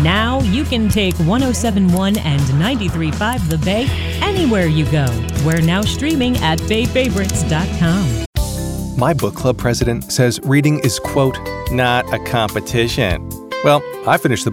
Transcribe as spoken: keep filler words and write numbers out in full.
Now you can take one oh seven point one and ninety-three point five The Bay anywhere you go. We're now streaming at bay favorites dot com. My book club president says reading is, quote, not a competition. Well, I finished the